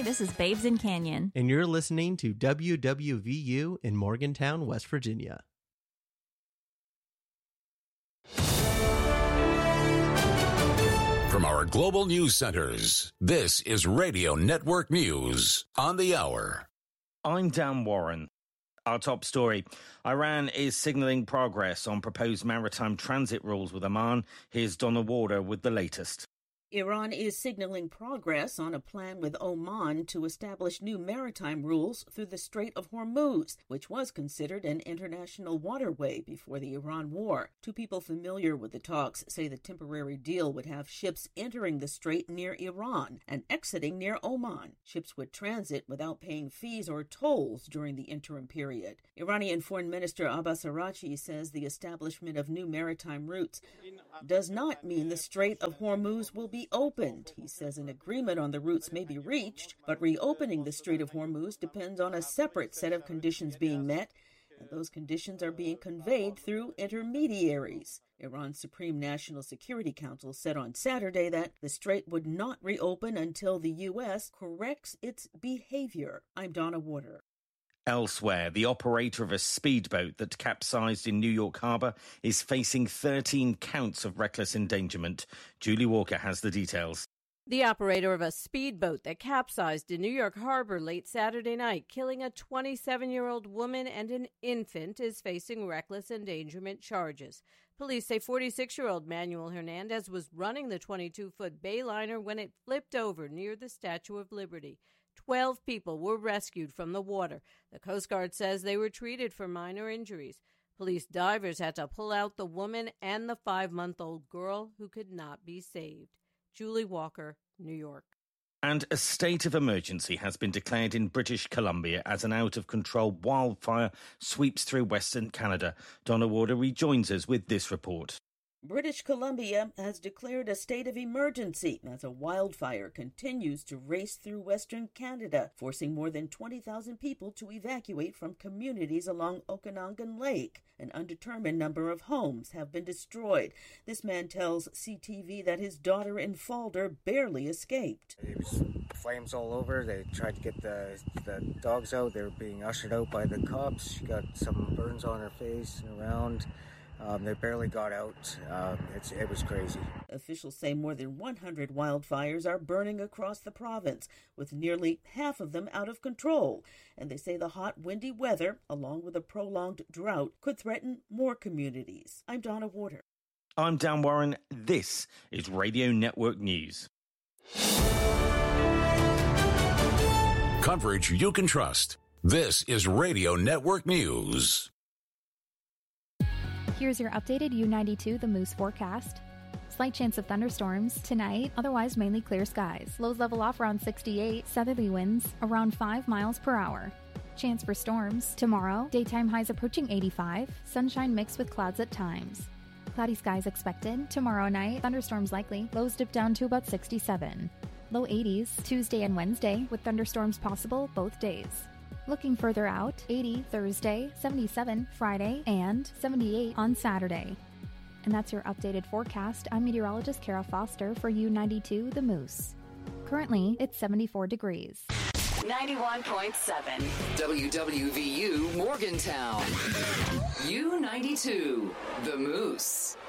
This is Babes in Canyon. And you're listening to WWVU in Morgantown, West Virginia. From our global news centers, this is Radio Network News on the Hour. I'm Dan Warren. Our top story. Iran is signalling progress on proposed maritime transit rules with Oman. Here's Donna Warder with the latest. Iran is signaling progress on a plan with Oman to establish new maritime rules through the Strait of Hormuz, which was considered an international waterway before the Iran war. Two people familiar with the talks say the temporary deal would have ships entering the strait near Iran and exiting near Oman. Ships would transit without paying fees or tolls during the interim period. Iranian Foreign Minister Abbas Araghchi says the establishment of new maritime routes does not mean the Strait of Hormuz will be opened. He says an agreement on the routes may be reached, but reopening the Strait of Hormuz depends on a separate set of conditions being met, and those conditions are being conveyed through intermediaries. Iran's Supreme National Security Council said on Saturday that the strait would not reopen until the U.S. corrects its behavior. I'm Donna Warder. Elsewhere, the operator of a speedboat that capsized in New York Harbor is facing 13 counts of reckless endangerment. Julie Walker has the details. The operator of a speedboat that capsized in New York Harbor late Saturday night, killing a 27-year-old woman and an infant, is facing reckless endangerment charges. Police say 46-year-old Manuel Hernandez was running the 22-foot Bayliner when it flipped over near the Statue of Liberty. 12 people were rescued from the water. The Coast Guard says they were treated for minor injuries. Police divers had to pull out the woman and the 5-month-old girl who could not be saved. Julie Walker, New York. And a state of emergency has been declared in British Columbia as an out-of-control wildfire sweeps through Western Canada. Donna Warder rejoins us with this report. British Columbia has declared a state of emergency as a wildfire continues to race through Western Canada, forcing more than 20,000 people to evacuate from communities along Okanagan Lake. An undetermined number of homes have been destroyed. This man tells CTV that his daughter in Falder barely escaped. It was flames all over. They tried to get the dogs out. They were being ushered out by the cops. She got some burns on her face and around. They barely got out. It was crazy. Officials say more than 100 wildfires are burning across the province, with nearly half of them out of control. And they say the hot, windy weather, along with a prolonged drought, could threaten more communities. I'm Donna Warder. I'm Dan Warren. This is Radio Network News. Coverage you can trust. This is Radio Network News. Here's your updated U92 The Moose forecast. Slight chance of thunderstorms tonight, otherwise mainly clear skies. Lows level off around 68, southerly winds around 5 miles per hour. Chance for storms tomorrow, daytime highs approaching 85, sunshine mixed with clouds at times. Cloudy skies expected. Tomorrow night, thunderstorms likely, lows dip down to about 67. Low 80s Tuesday and Wednesday with thunderstorms possible both days. Looking further out, 80 Thursday, 77 Friday, and 78 on Saturday. And that's your updated forecast. I'm meteorologist Kara Foster for U92 The Moose. Currently, it's 74 degrees. 91.7 WWVU Morgantown. U92 The Moose.